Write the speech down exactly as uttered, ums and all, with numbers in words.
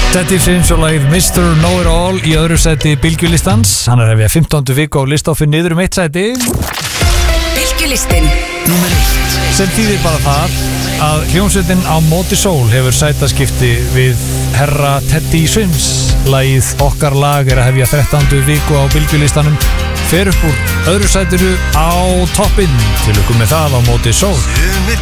Teddy Swims og lagið mister Know-It-All í öðru sæti Bylgjulistans. Hann er hefðið fimmtándu viku á listoffi niður um eitt sæti. Bylgjulistin númer eitt. Sem þýðir bara það að hljómsveitin Á móti sól hefur sætaskipti við herra Teddy Swims. Lagið Okkar lag er að hefja þrettándu viku á Bylgjulistanum. Fer upp úr öðru sætinu á toppinn. Til okkur með það Á móti sól.